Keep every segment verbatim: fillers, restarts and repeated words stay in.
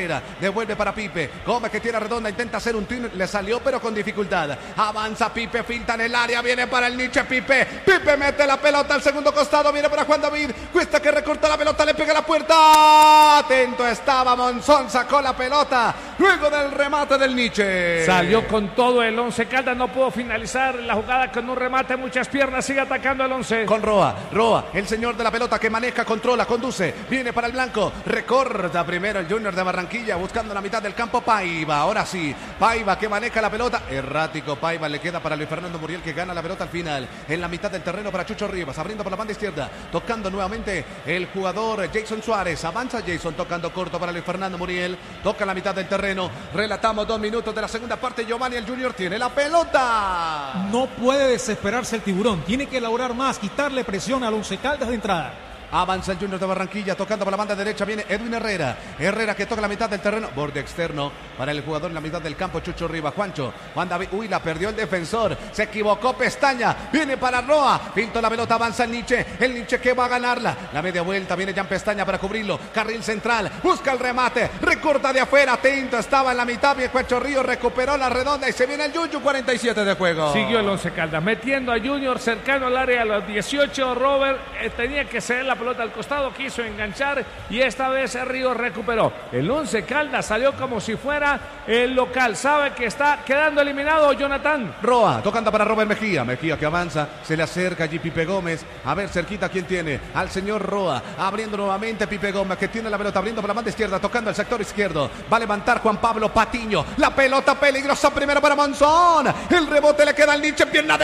Herrera, devuelve para Pipe, Gómez que tiene redonda, intenta hacer un tiro, le salió pero con dificultad, avanza Pipe, filtra en el área, viene para el Nietzsche, Pipe, Pipe mete la pelota al segundo costado, viene para Juan David, Cuesta que recorta la pelota, le pega a la puerta, atento estaba Monzón, sacó la pelota, luego del remate del Nietzsche. Salió con todo el Once Caldas, no pudo finalizar la jugada con un remate, muchas piernas, sigue atacando el Once. Con Roa, Roa, el señor de la pelota que maneja, controla, conduce, viene para el blanco, recorta primero el Junior de Barranquilla, buscando la mitad del campo, Paiva, ahora sí, Paiva que maneja la pelota, errático Paiva, le queda para Luis Fernando Muriel que gana la pelota al final, en la mitad del terreno para Chucho Rivas, abriendo por la banda izquierda, tocando nuevamente el jugador Jason Suárez, avanza Jason tocando corto para Luis Fernando Muriel, toca la mitad del terreno, relatamos dos minutos de la segunda parte, Giovanni el Junior tiene la pelota. No puede desesperarse el Tiburón, tiene que elaborar más, quitarle presión al Once Caldas de entrada. Avanza el Junior de Barranquilla, tocando por la banda derecha, viene Edwin Herrera. Herrera que toca la mitad del terreno, borde externo para el jugador en la mitad del campo, Chucho Rivas. Juancho, Juan David, uy, la perdió el defensor, se equivocó Pestaña, viene para Roa, pintó la pelota, avanza el Nietzsche, el Nietzsche que va a ganarla. La media vuelta, viene Jan Pestaña para cubrirlo, carril central, busca el remate, recorta de afuera, atento, estaba en la mitad, bien Cuacho Río, recuperó la redonda y se viene el Yuyu, cuarenta y siete de juego. Siguió el Once Caldas, metiendo a Junior cercano al área a los dieciocho, Robert eh, tenía que ceder la pelota al costado, quiso enganchar y esta vez Río recuperó. El Once Caldas salió como si fuera el local, sabe que está quedando eliminado Jonathan. Roa, tocando para Robert Mejía, Mejía que avanza, se le acerca allí Pipe Gómez, a ver cerquita quién tiene, al señor Roa, abriendo nuevamente Pipe Gómez que tiene la pelota, abriendo por la banda izquierda, tocando el sector izquierdo, va a levantar Juan Pablo Patiño, la pelota peligrosa primero para Monzón, el rebote le queda al Nietzsche, pierna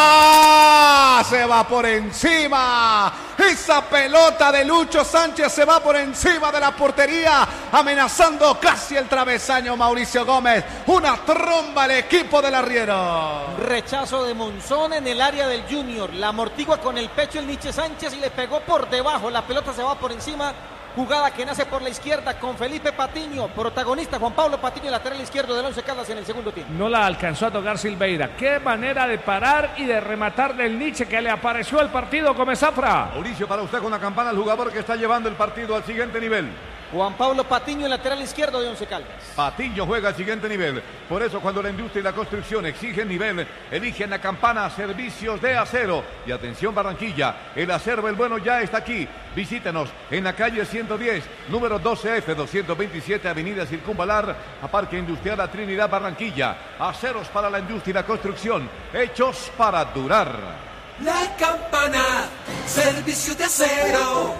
derecha, se va por encima, esa pelota de Lucho Sánchez se va por encima de la portería, amenazando casi el travesaño Mauricio Gómez. Una tromba al equipo del arriero. Rechazo de Monzón en el área del Junior. La amortigua con el pecho el Nietzsche Sánchez y le pegó por debajo. La pelota se va por encima. Jugada que nace por la izquierda con Felipe Patiño, protagonista Juan Pablo Patiño, lateral izquierdo del Once Caldas en el segundo tiempo. No la alcanzó a tocar Silveira. Qué manera de parar y de rematar del Nietzsche que le apareció al partido como Zafra. Mauricio, para usted con la campana, el jugador que está llevando el partido al siguiente nivel. Juan Pablo Patiño, lateral izquierdo de Once Caldas. Patiño juega al siguiente nivel. Por eso cuando la industria y la construcción exigen nivel, eligen la campana Servicios de Acero. Y atención Barranquilla, el acero el bueno ya está aquí. Visítenos en la calle ciento diez, número doce F, doscientos veintisiete, avenida Circunvalar, a Parque Industrial La Trinidad, Barranquilla. Aceros para la industria y la construcción, hechos para durar. La campana, Servicios de Acero.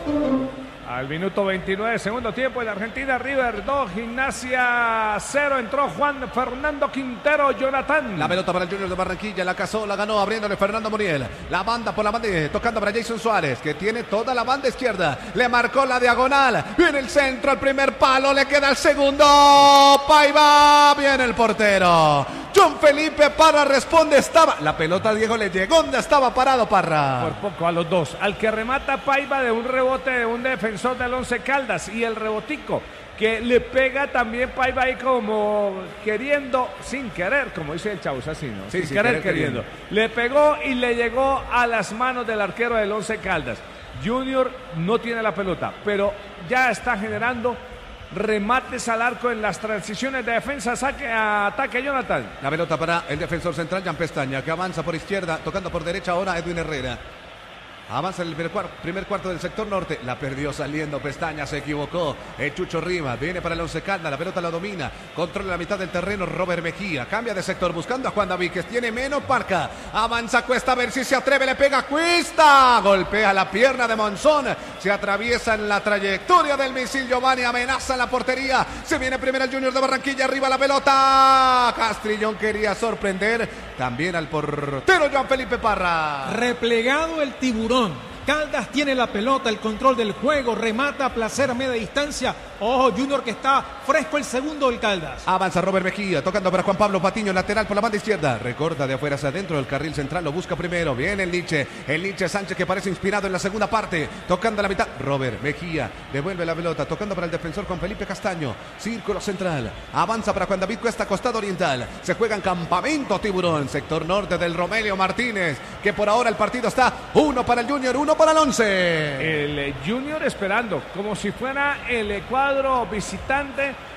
Al minuto veintinueve, segundo tiempo, en Argentina, River dos, Gimnasia cero, entró Juan Fernando Quintero, Jonathan. La pelota para el Junior de Barranquilla, la cazó, la ganó, abriéndole Fernando Muriel. La banda por la banda, tocando para Jason Suárez, que tiene toda la banda izquierda. Le marcó la diagonal, viene el centro, el primer palo, le queda el segundo. Paiva, viene el portero. John Felipe Parra responde, estaba. La pelota, Diego, le llegó donde estaba parado Parra. Por poco a los dos. Al que remata Paiva de un rebote de un defensor del Once Caldas y el rebotico que le pega también Paiva ahí como queriendo, sin querer, como dice el Chauza, así, ¿no? Sí, sin sí, querer, querer queriendo. queriendo. Le pegó y le llegó a las manos del arquero del Once Caldas. Junior no tiene la pelota, pero ya está generando remates al arco en las transiciones de defensa, saque a ataque, Jonathan. La pelota para el defensor central, Jan Pestaña, que avanza por izquierda, tocando por derecha ahora Edwin Herrera. Avanza en el primer cuarto, primer cuarto del sector norte. La perdió saliendo Pestaña, se equivocó. El Chucho Rivas viene para el Once Caldas. La pelota la domina. Controla la mitad del terreno Robert Mejía. Cambia de sector buscando a Juan David, que tiene menos parca. Avanza Cuesta a ver si se atreve. Le pega Cuesta. Golpea la pierna de Monzón. Se atraviesa en la trayectoria del misil Giovanni. Amenaza en la portería. Se viene primero el Junior de Barranquilla. Arriba la pelota. Castrillón quería sorprender también al portero Juan Felipe Parra. Replegado el Tiburón. Caldas tiene la pelota, el control del juego, remata a placer a media distancia. Ojo, Junior que está fresco el segundo del Caldas. Avanza Robert Mejía, tocando para Juan Pablo Patiño, lateral por la banda izquierda. Recorta de afuera hacia adentro del carril central, lo busca primero. Viene el Nietzsche, el Nietzsche Sánchez que parece inspirado en la segunda parte. Tocando a la mitad, Robert Mejía devuelve la pelota, tocando para el defensor con Felipe Castaño. Círculo central, avanza para Juan David Cuesta, costado oriental. Se juega en Campamento Tiburón, sector norte del Romelio Martínez, que por ahora el partido está uno para el Junior, uno para el Once. El Junior esperando, como si fuera el cuadro visitante,